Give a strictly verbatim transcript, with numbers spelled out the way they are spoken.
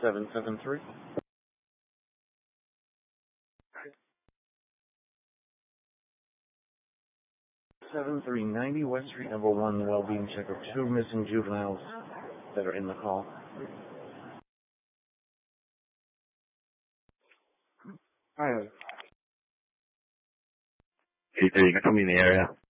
seven seven three. seven three ninety West Street, number one, well-being check of two missing juveniles that are in the call. Hi. Hey, you can tell me in the area.